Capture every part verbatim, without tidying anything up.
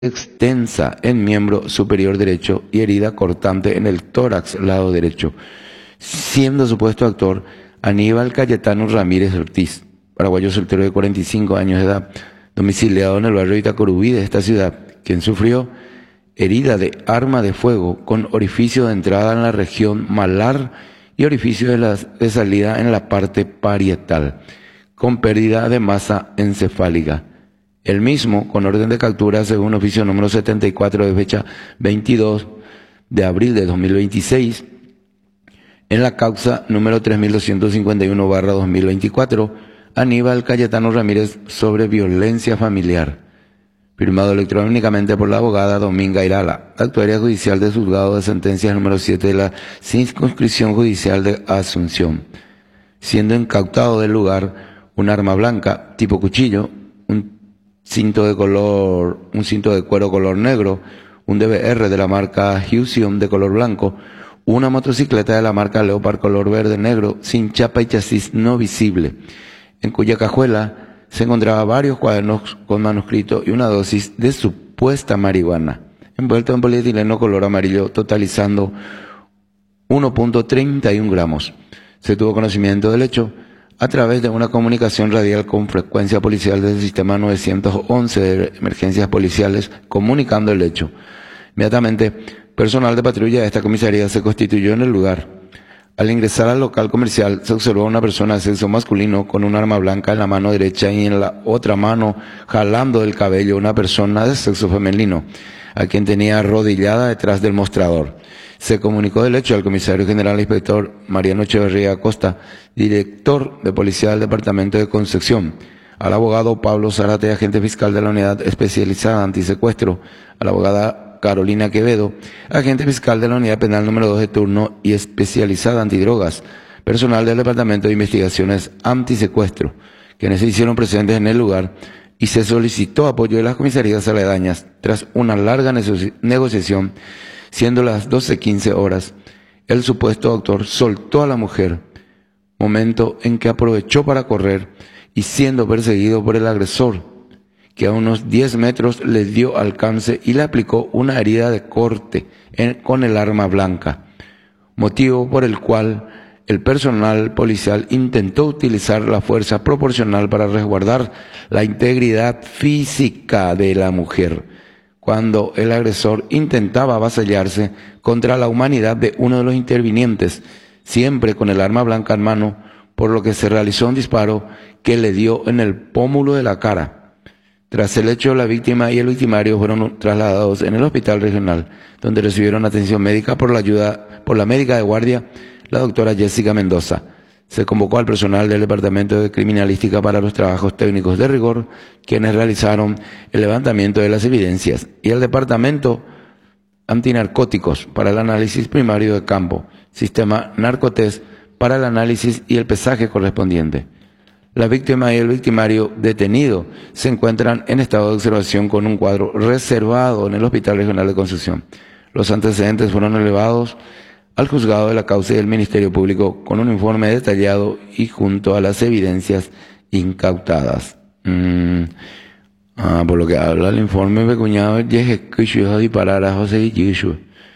extensa en miembro superior derecho y herida cortante en el tórax lado derecho, siendo supuesto actor Aníbal Cayetano Ramírez Ortiz, paraguayo soltero de cuarenta y cinco años de edad, domiciliado en el barrio Itacorubí de esta ciudad, quien sufrió herida de arma de fuego con orificio de entrada en la región malar y orificio de, la, de salida en la parte parietal, con pérdida de masa encefálica. El mismo, con orden de captura según oficio número setenta y cuatro de fecha veintidós de abril de dos mil veintiséis, en la causa número tres mil doscientos cincuenta y uno barra dos mil veinticuatro, Aníbal Cayetano Ramírez sobre violencia familiar, firmado electrónicamente por la abogada Dominga Irala, actuaria judicial del juzgado de sentencias número siete de la circunscripción judicial de Asunción, siendo incautado del lugar un arma blanca tipo cuchillo, un cinto de color, un cinto de cuero color negro, un D V R de la marca Husion de color blanco, una motocicleta de la marca Leopard color verde negro sin chapa y chasis no visible, en cuya cajuela se encontraba varios cuadernos con manuscrito y una dosis de supuesta marihuana, envuelto en polietileno color amarillo, totalizando uno punto treinta y uno gramos. Se tuvo conocimiento del hecho a través de una comunicación radial con frecuencia policial del sistema novecientos once de emergencias policiales, comunicando el hecho. Inmediatamente, personal de patrulla de esta comisaría se constituyó en el lugar. Al ingresar al local comercial, se observó a una persona de sexo masculino con un arma blanca en la mano derecha y en la otra mano jalando del cabello una persona de sexo femenino, a quien tenía arrodillada detrás del mostrador. Se comunicó del hecho al comisario general inspector Mariano Echeverría Acosta, director de policía del departamento de Concepción, al abogado Pablo Zárate, agente fiscal de la unidad especializada antisecuestro, a la abogada Carolina Quevedo, agente fiscal de la unidad penal número dos de turno y especializada antidrogas, personal del departamento de investigaciones antisecuestro, quienes se hicieron presentes en el lugar, y se solicitó apoyo de las comisarías aledañas tras una larga negociación. Siendo las doce quince horas, el supuesto autor soltó a la mujer, momento en que aprovechó para correr y siendo perseguido por el agresor, que a unos diez metros le dio alcance y le aplicó una herida de corte en, con el arma blanca, motivo por el cual el personal policial intentó utilizar la fuerza proporcional para resguardar la integridad física de la mujer, cuando el agresor intentaba avasallarse contra la humanidad de uno de los intervinientes, siempre con el arma blanca en mano, por lo que se realizó un disparo que le dio en el pómulo de la cara. Tras el hecho, la víctima y el victimario fueron trasladados en el hospital regional, donde recibieron atención médica por la ayuda, por la médica de guardia, la doctora Jessica Mendoza. Se convocó al personal del Departamento de Criminalística para los trabajos técnicos de rigor, quienes realizaron el levantamiento de las evidencias, y al Departamento Antinarcóticos para el análisis primario de campo, sistema Narcotest para el análisis y el pesaje correspondiente. La víctima y el victimario detenido se encuentran en estado de observación con un cuadro reservado en el Hospital Regional de Concepción. Los antecedentes fueron elevados al juzgado de la causa y del Ministerio Público con un informe detallado y junto a las evidencias incautadas. Mm. Ah, por lo que habla el informe, mi cuñado es que yo disparar a José Guillermo.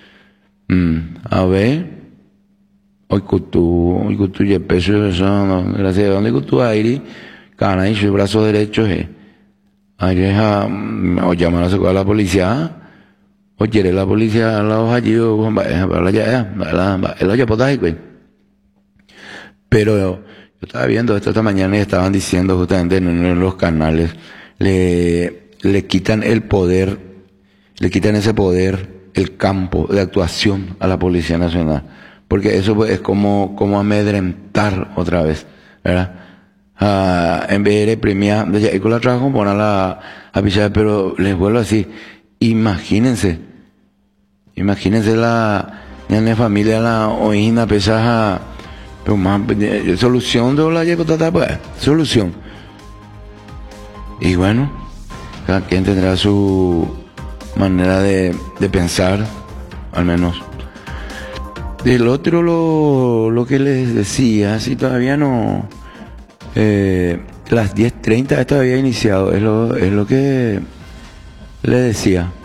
Mm. A ver, hoy cutu, hoy cutu y peso eso, no, gracias a dónde cutu aire, cana y su brazo derecho es. Aire a, o llaman a la policía. O quiere la policía a la hoja allí, o la ya, el hoyo potaje, güey. Pero yo estaba viendo esto esta mañana y estaban diciendo justamente en uno de los canales, le, le quitan el poder, le quitan ese poder, el campo de actuación a la Policía Nacional. Porque eso es como, como amedrentar otra vez, ¿verdad? Ah, en vez de reprimir, y con la trabajo, ponerla a pisar, pero les vuelvo a decir, imagínense, imagínense la, la familia, la oína, pesada, pero más, solución de la yecotata, pues, solución. Y bueno, cada quien tendrá su manera de, de pensar, al menos. Del otro, lo, lo que les decía, si todavía no, eh, las diez treinta esto había iniciado, es lo, es lo que le decía.